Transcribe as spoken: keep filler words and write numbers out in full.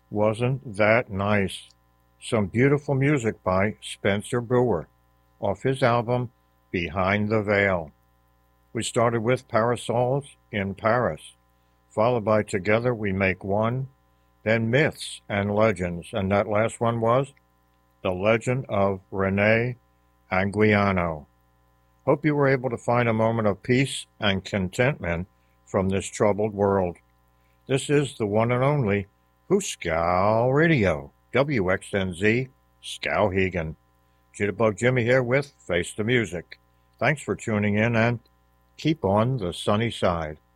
Wasn't that nice? Some beautiful music by Spencer Brewer off his album Behind the Veil. We started with Parasols in Paris, followed by Together We Make One, then Myths and Legends, and that last one was The Legend of Rene Anguiano. Hope you were able to find a moment of peace and contentment from this troubled world. This is the one and only Hooskow Radio, W X N Z, Skowhegan. Jitterbug Jimmy here with Face the Music. Thanks for tuning in and keep on the sunny side.